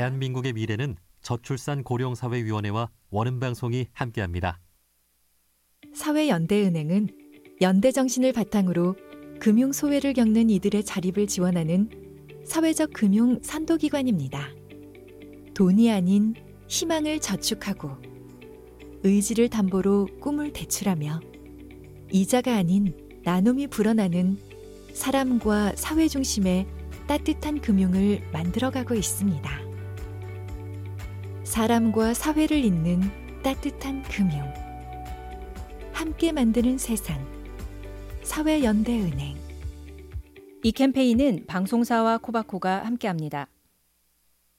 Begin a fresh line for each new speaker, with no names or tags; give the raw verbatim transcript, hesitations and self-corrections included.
대한민국의 미래는 저출산 고령사회위원회와 원음방송이 함께합니다.
사회연대은행은 연대 정신을 바탕으로 금융 소외를 겪는 이들의 자립을 지원하는 사회적 금융 선도기관입니다. 돈이 아닌 희망을 저축하고 의지를 담보로 꿈을 대출하며 이자가 아닌 나눔이 불어나는 사람과 사회 중심의 따뜻한 금융을 만들어가고 있습니다. 사람과 사회를 잇는 따뜻한 금융. 함께 만드는 세상. 사회연대은행.
이 캠페인은 방송사와 코바코가 함께합니다.